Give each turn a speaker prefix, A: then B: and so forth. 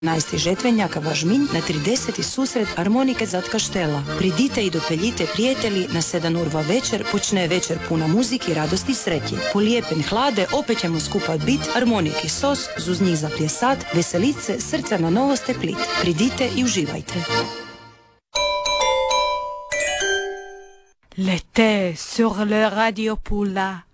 A: Najsti žetvenjaka Važmin na 30. susret Armonike Zat Kaštela. Pridite i dopeljite prijatelji na 7 urva večer, počne večer puna muziki, radosti i sretji. Polijepen hlade, opet ćemo skupa bit, armoniki sos, zuz njih zapljesat, veselice, srca na novoste plit. Pridite i uživajte.
B: L'été sur le radio Poula.